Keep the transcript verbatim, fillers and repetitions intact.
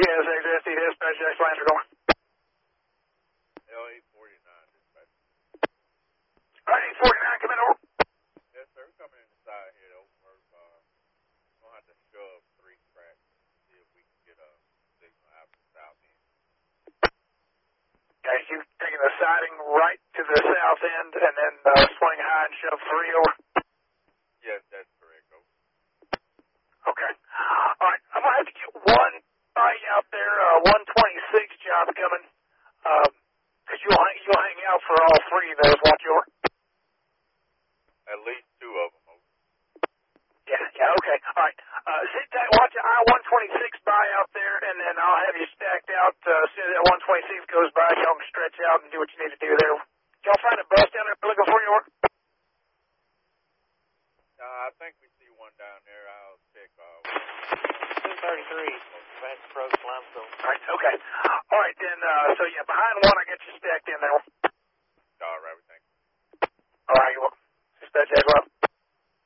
S X S D dispatch, X Lander going. L eight forty-nine dispatch. All right, eight forty-nine, come in over. Yes, sir. We're coming in the side here over. Uh, we're going to have to shove three tracks and see if we can get a signal out to the south end. Okay, so you're taking the siding right to the south end and then uh, swing high and shove three over? Yes, that's correct. Over. Okay. All right, I'm going to have to get one guy out there, uh, one twenty-six job coming, because um, you'll, hang, you'll hang out for all three of those, won't you? Over? At least two of them. Over. Yeah, yeah, okay. All right. Uh, sit tight, watch I one twenty-six by out there, and then I'll have you stacked out. Uh, as soon as that one twenty-six goes by, y'all can stretch out and do what you need to do there. Y'all find a bus down there looking for you, or? Uh, I think we see one down there. I'll check. Uh, two thirty-three, Vance Approach, Limestone. All right, okay. All right, then, uh, so yeah, behind one, I get you stacked in there.